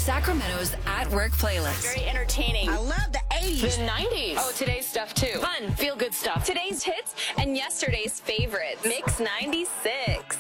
Sacramento's At Work playlist. Very entertaining. I love the 80s. The 90s. Oh, today's stuff too. Fun, feel good stuff. Today's hits and yesterday's favorites. Mix 97.